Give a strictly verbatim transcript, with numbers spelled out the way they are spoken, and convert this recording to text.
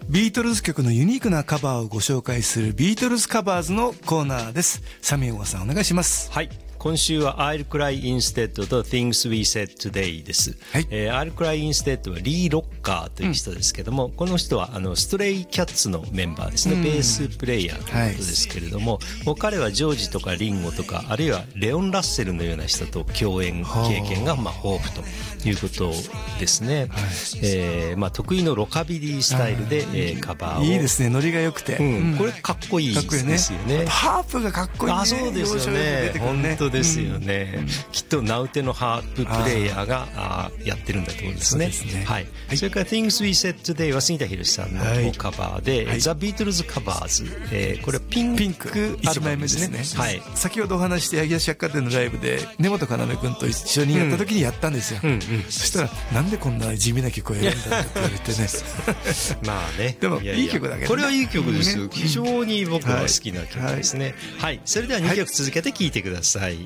ビートルズ曲のユニークなカバーをご紹介するビートルズカバーズのコーナーです。サミュエルさんお願いします。 はい、今週は I'll Cry Instead と Things We Said Today です、はい。えー、I'll Cry Instead はリー・ロッカーという人ですけども、うん、この人はあのストレイキャッツのメンバーですね、うん、ベースプレイヤーということですけれども、はい、もう彼はジョージとかリンゴとかあるいはレオン・ラッセルのような人と共演経験がまあ豊富ということですね、はい。えーまあ、得意のロカビリースタイルで、えー、カバーを。 いいですね、ノリが良くて、 うん、これかっこいいですよね。 ハープがかっこいいね。 あ、そうですよね、本当ですよね、うん、きっとナウテのハーププレイヤーがあやってるんだと思うんですね。そうですね、はい。はい、それから Things We Said Today は杉田博さんのカバーで、はい、ザ・ビートルズカバーズ、えー、これはピンクアルバムですね。はい、 先ほどお話して八木橋百貨店のライブで根本要君と一緒にやった時にやったんですよ、うんうんうん、そしたらなんでこんな地味な曲を選んだって言われてねまあね、 でもいい曲だけど、ね、 これはいい曲ですよ、ね、非常に僕は好きな曲ですね、はいはい。それではにきょく続けて聴いてください。